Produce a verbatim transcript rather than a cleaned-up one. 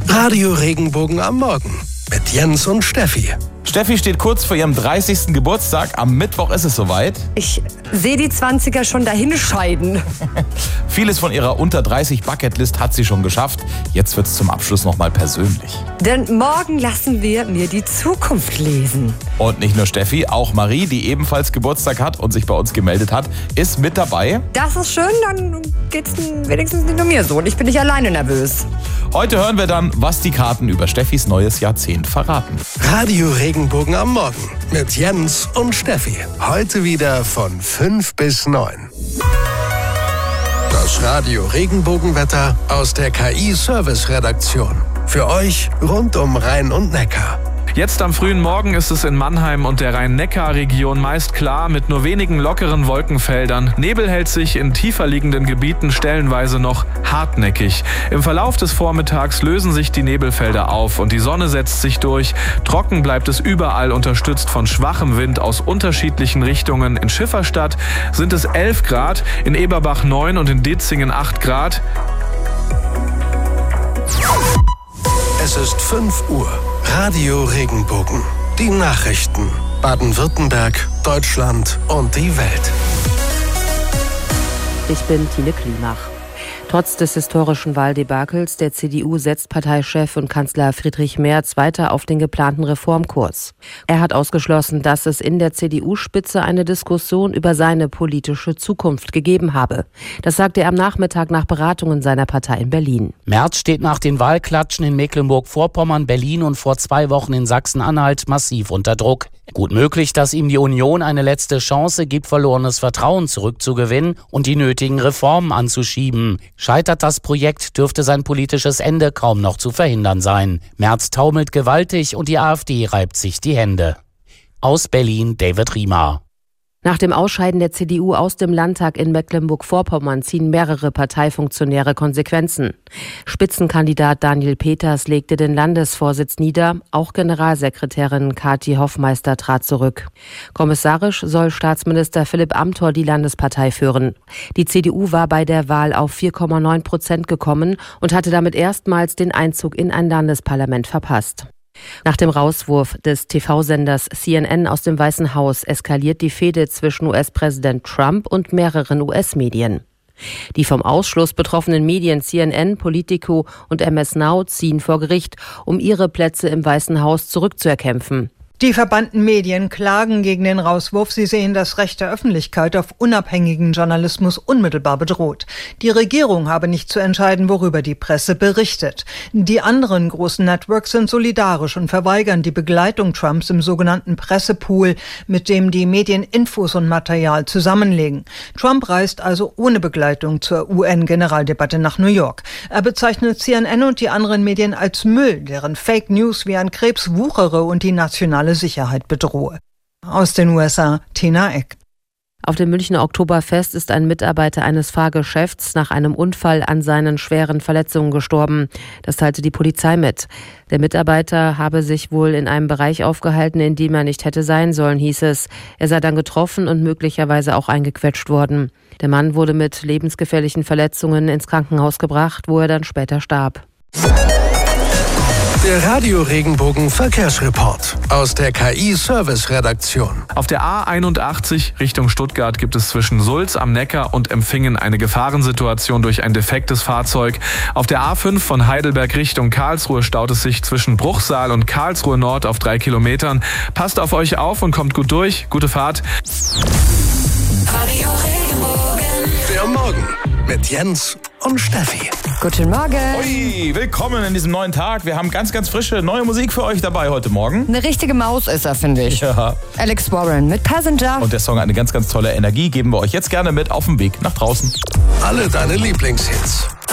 Radio Regenbogen am Morgen mit Jens und Steffi. Steffi steht kurz vor ihrem dreißigsten Geburtstag. Am Mittwoch ist es soweit. Ich sehe die zwanziger schon dahinscheiden. Vieles von ihrer unter dreißig Bucketlist hat sie schon geschafft. Jetzt wird's zum Abschluss nochmal persönlich. Denn morgen lassen wir mir die Zukunft lesen. Und nicht nur Steffi, auch Marie, die ebenfalls Geburtstag hat und sich bei uns gemeldet hat, ist mit dabei. Das ist schön, dann geht's wenigstens nicht nur mir so und ich bin nicht alleine nervös. Heute hören wir dann, was die Karten über Steffis neues Jahrzehnt verraten. Radio Regenbogen am Morgen mit Jens und Steffi. Heute wieder von fünf bis neun. Das Radio Regenbogenwetter aus der K I-Service-Redaktion. Für euch rund um Rhein und Neckar. Jetzt am frühen Morgen ist es in Mannheim und der Rhein-Neckar-Region meist klar mit nur wenigen lockeren Wolkenfeldern. Nebel hält sich in tiefer liegenden Gebieten stellenweise noch hartnäckig. Im Verlauf des Vormittags lösen sich die Nebelfelder auf und die Sonne setzt sich durch. Trocken bleibt es überall, unterstützt von schwachem Wind aus unterschiedlichen Richtungen. In Schifferstadt sind es elf Grad, in Eberbach neun und in Ditzingen acht Grad. Es ist fünf Uhr. Radio Regenbogen. Die Nachrichten. Baden-Württemberg, Deutschland und die Welt. Ich bin Tine Klimach. Trotz des historischen Wahldebakels der C D U setzt Parteichef und Kanzler Friedrich Merz weiter auf den geplanten Reformkurs. Er hat ausgeschlossen, dass es in der C D U-Spitze eine Diskussion über seine politische Zukunft gegeben habe. Das sagte er am Nachmittag nach Beratungen seiner Partei in Berlin. Merz steht nach den Wahlklatschen in Mecklenburg-Vorpommern, Berlin und vor zwei Wochen in Sachsen-Anhalt massiv unter Druck. Gut möglich, dass ihm die Union eine letzte Chance gibt, verlorenes Vertrauen zurückzugewinnen und die nötigen Reformen anzuschieben. Scheitert das Projekt, dürfte sein politisches Ende kaum noch zu verhindern sein. Merz taumelt gewaltig und die AfD reibt sich die Hände. Aus Berlin, David Riemer. Nach dem Ausscheiden der C D U aus dem Landtag in Mecklenburg-Vorpommern ziehen mehrere Parteifunktionäre Konsequenzen. Spitzenkandidat Daniel Peters legte den Landesvorsitz nieder, auch Generalsekretärin Kathi Hoffmeister trat zurück. Kommissarisch soll Staatsminister Philipp Amthor die Landespartei führen. Die C D U war bei der Wahl auf vier Komma neun Prozent gekommen und hatte damit erstmals den Einzug in ein Landesparlament verpasst. Nach dem Rauswurf des T V-Senders C N N aus dem Weißen Haus eskaliert die Fehde zwischen U S-Präsident Trump und mehreren U S-Medien. Die vom Ausschluss betroffenen Medien C N N, Politico und M S Now ziehen vor Gericht, um ihre Plätze im Weißen Haus zurückzuerkämpfen. Die verbannten Medien klagen gegen den Rauswurf. Sie sehen das Recht der Öffentlichkeit auf unabhängigen Journalismus unmittelbar bedroht. Die Regierung habe nicht zu entscheiden, worüber die Presse berichtet. Die anderen großen Networks sind solidarisch und verweigern die Begleitung Trumps im sogenannten Pressepool, mit dem die Medien Infos und Material zusammenlegen. Trump reist also ohne Begleitung zur U N-Generaldebatte nach New York. Er bezeichnet C N N und die anderen Medien als Müll, deren Fake News wie ein Krebs wuchere und die nationale Sicherheit bedrohe. Aus den U S A, Tina Eck. Auf dem Münchner Oktoberfest ist ein Mitarbeiter eines Fahrgeschäfts nach einem Unfall an seinen schweren Verletzungen gestorben. Das teilte die Polizei mit. Der Mitarbeiter habe sich wohl in einem Bereich aufgehalten, in dem er nicht hätte sein sollen, hieß es. Er sei dann getroffen und möglicherweise auch eingequetscht worden. Der Mann wurde mit lebensgefährlichen Verletzungen ins Krankenhaus gebracht, wo er dann später starb. Der Radio Regenbogen Verkehrsreport aus der K I-Service-Redaktion. Auf der A einundachtzig Richtung Stuttgart gibt es zwischen Sulz am Neckar und Empfingen eine Gefahrensituation durch ein defektes Fahrzeug. Auf der A fünf von Heidelberg Richtung Karlsruhe staut es sich zwischen Bruchsal und Karlsruhe Nord auf drei Kilometern. Passt auf euch auf und kommt gut durch. Gute Fahrt. Radio Regenbogen. Der Morgen mit Jens und Steffi. Guten Morgen. Ui, willkommen in diesem neuen Tag. Wir haben ganz, ganz frische neue Musik für euch dabei heute Morgen. Eine richtige Maus ist er, finde ich. Ja. Alex Warren mit Passenger. Und der Song eine ganz, ganz tolle Energie geben wir euch jetzt gerne mit auf den Weg nach draußen. Alle deine Lieblingshits